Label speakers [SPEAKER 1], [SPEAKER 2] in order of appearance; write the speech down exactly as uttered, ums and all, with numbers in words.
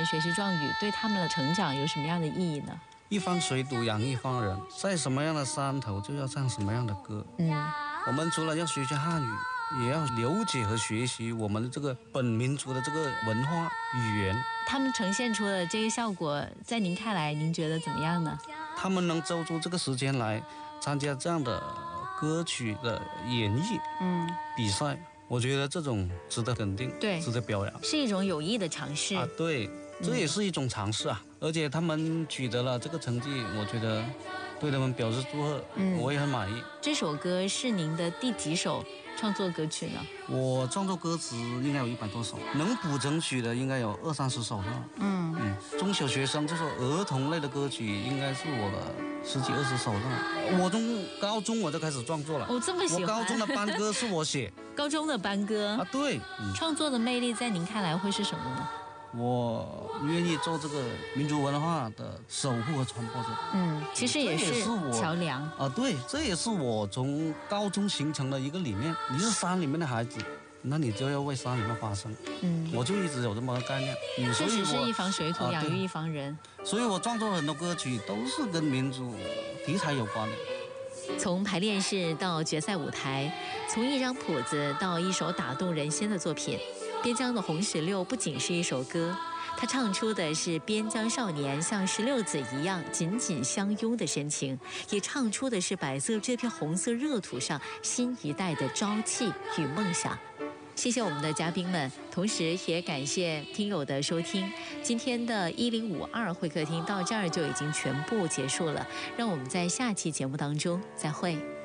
[SPEAKER 1] 学习壮语，对他们的成长有什么样的意义呢？
[SPEAKER 2] 一方水土养一方人，在什么样的山头就要唱什么样的歌。
[SPEAKER 1] 嗯，
[SPEAKER 2] 我们除了要学习汉语，也要了解和学习我们的这个本民族的这个文化语言。
[SPEAKER 1] 他们呈现出的这个效果，在您看来，您觉得怎么样呢？
[SPEAKER 2] 他们能抽出这个时间来参加这样的歌曲的演绎
[SPEAKER 1] 嗯
[SPEAKER 2] 比赛，我觉得这种值得肯定，
[SPEAKER 1] 对，
[SPEAKER 2] 值得表扬，
[SPEAKER 1] 是一种有益的尝试
[SPEAKER 2] 啊。对，这也是一种尝试啊。嗯、而且他们取得了这个成绩，我觉得对他们表示祝贺，嗯，我也很满意。
[SPEAKER 1] 这首歌是您的第几首创作歌曲呢？
[SPEAKER 2] 我创作歌词应该有一百多首，能谱成曲的应该有二三十首了。嗯嗯，中小学生这首儿童类的歌曲应该是我的十几二十首了。我从高中我就开始创作了。
[SPEAKER 1] 我、哦、这么喜欢。
[SPEAKER 2] 我高中的班歌是我写。
[SPEAKER 1] 高中的班歌
[SPEAKER 2] 啊，对。
[SPEAKER 1] 嗯、创作的魅力在您看来会是什么呢？
[SPEAKER 2] 我愿意做这个民族文化的守护和传播者。
[SPEAKER 1] 嗯，其实也是桥梁
[SPEAKER 2] 啊。对，这也是我从高中形成的一个理念。你是山里面的孩子，那你就要为山里面发声。嗯，我就一直有这么个概念。
[SPEAKER 1] 嗯，确实是一方水土、啊、养育一方人。
[SPEAKER 2] 所以我创作很多歌曲都是跟民族题材有关的。
[SPEAKER 1] 从排练室到决赛舞台，从一张谱子到一首打动人心的作品。边疆的红石榴不仅是一首歌，它唱出的是边疆少年像石榴子一样紧紧相拥的深情，也唱出的是百色这片红色热土上新一代的朝气与梦想。谢谢我们的嘉宾们，同时也感谢听友的收听。今天的一零五二会客厅到这儿就已经全部结束了，让我们在下期节目当中再会。